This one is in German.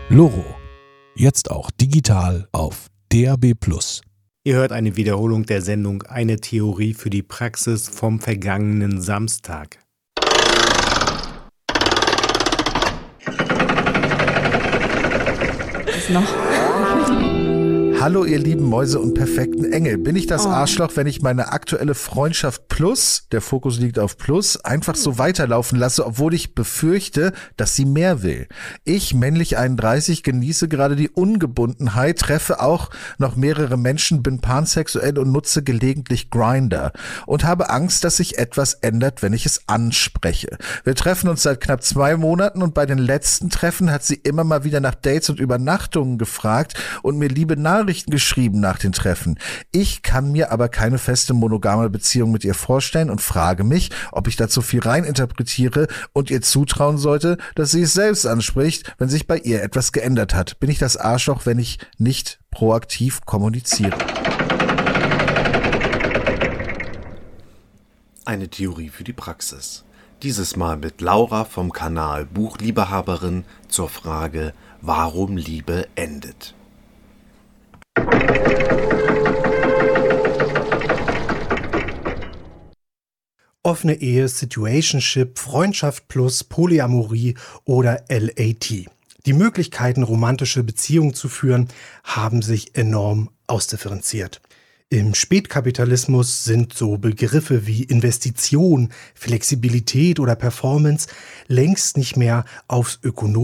Loro. Jetzt auch digital auf DAB+. Ihr hört eine Wiederholung der Sendung Eine Theorie für die Praxis vom vergangenen Samstag. Ist noch. Hallo ihr lieben Mäuse und perfekten Engel. Bin ich das Arschloch, wenn ich meine aktuelle Freundschaft Plus, der Fokus liegt auf Plus, einfach so weiterlaufen lasse, obwohl ich befürchte, dass sie mehr will? Ich, männlich 31, genieße gerade die Ungebundenheit, treffe auch noch mehrere Menschen, bin pansexuell und nutze gelegentlich Grindr und habe Angst, dass sich etwas ändert, wenn ich es anspreche. Wir treffen uns seit knapp 2 Monaten und bei den letzten Treffen hat sie immer mal wieder nach Dates und Übernachtungen gefragt und mir liebe Nachrichten geschrieben nach den Treffen. Ich kann mir aber keine feste monogame Beziehung mit ihr vorstellen und frage mich, ob ich dazu viel reininterpretiere und ihr zutrauen sollte, dass sie es selbst anspricht, wenn sich bei ihr etwas geändert hat. Bin ich das Arschloch, wenn ich nicht proaktiv kommuniziere? Eine Theorie für die Praxis. Dieses Mal mit Laura vom Kanal Buchliebehaberin zur Frage, warum Liebe endet. Offene Ehe, Situationship, Freundschaft plus, Polyamorie oder LAT. Die Möglichkeiten, romantische Beziehungen zu führen, haben sich enorm ausdifferenziert. Im Spätkapitalismus sind so Begriffe wie Investition, Flexibilität oder Performance längst nicht mehr aufs Ökonomische